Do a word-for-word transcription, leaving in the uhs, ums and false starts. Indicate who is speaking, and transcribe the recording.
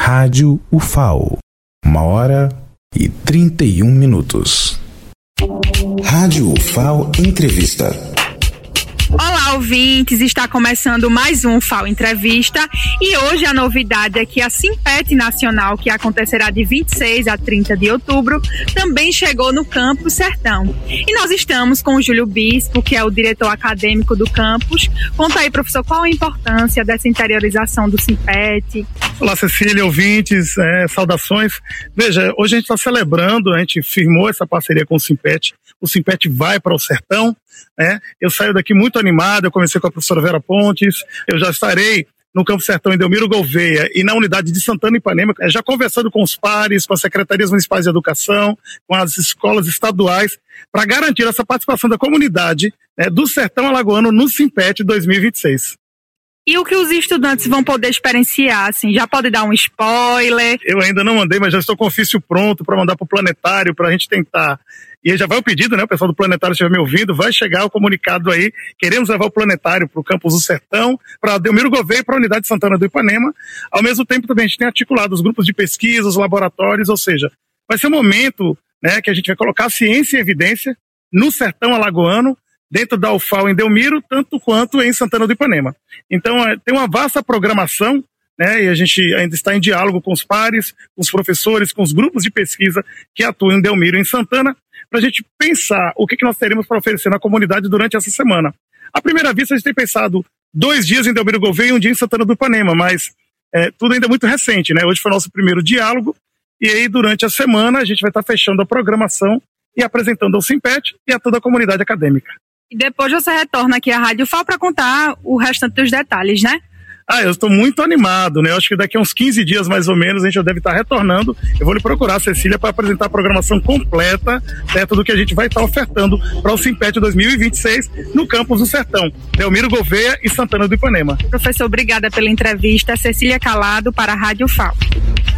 Speaker 1: Rádio U F A O. Uma hora e trinta e um minutos. Rádio U F A O Entrevista.
Speaker 2: Olá, ouvintes, está começando mais um U F A O Entrevista e hoje a novidade é que a Simpet Nacional, que acontecerá de vinte e seis a trinta de outubro, também chegou no Campus Sertão. E nós estamos com o Júlio Bispo, que é o diretor acadêmico do campus. Conta aí, professor, qual a importância dessa interiorização do Simpet?
Speaker 3: Olá, Cecília, ouvintes, é, saudações. Veja, hoje a gente está celebrando, a gente firmou essa parceria com o Simpet. O Simpet vai para o Sertão, né? Eu saio daqui muito animado, eu comecei com a professora Vera Pontes, eu já estarei no Campo Sertão em Delmiro Gouveia e na unidade de Santana e Ipanema, já conversando com os pares, com as secretarias municipais de educação, com as escolas estaduais, para garantir essa participação da comunidade, né, do Sertão Alagoano no Simpet dois mil e vinte e seis.
Speaker 2: E o que os estudantes vão poder experienciar, assim, já pode dar um spoiler?
Speaker 3: Eu ainda não mandei, mas já estou com o ofício pronto para mandar para o Planetário, para a gente tentar. E aí já vai o pedido, né? O pessoal do Planetário estiver me ouvindo, vai chegar o comunicado aí. Queremos levar o Planetário para o campus do Sertão, para Delmiro Gouveia e para a unidade de Santana do Ipanema. Ao mesmo tempo também a gente tem articulado os grupos de pesquisa, os laboratórios, ou seja, vai ser um momento, né, que a gente vai colocar a ciência em evidência no Sertão Alagoano, dentro da U F A O em Delmiro, tanto quanto em Santana do Ipanema. Então, é, tem uma vasta programação, né, e a gente ainda está em diálogo com os pares, com os professores, com os grupos de pesquisa que atuam em Delmiro e em Santana, para a gente pensar o que, que nós teremos para oferecer na comunidade durante essa semana. À primeira vista, a gente tem pensado dois dias em Delmiro Gouveia e um dia em Santana do Ipanema, mas é, tudo ainda é muito recente, né? Hoje foi o nosso primeiro diálogo, e aí durante a semana a gente vai estar fechando a programação e apresentando ao Simpet e a toda a comunidade acadêmica.
Speaker 2: E depois você retorna aqui à Rádio U F A O para contar o restante dos detalhes, né?
Speaker 3: Ah, eu estou muito animado, né? Eu acho que daqui a uns quinze dias, mais ou menos, a gente já deve estar retornando. Eu vou lhe procurar, Cecília, para apresentar a programação completa, certo, do que a gente vai estar ofertando para o Simpet dois mil e vinte e seis no Campus do Sertão, Delmiro Gouveia e Santana do Ipanema.
Speaker 2: Professor, obrigada pela entrevista. Cecília Calado para a Rádio U F A O.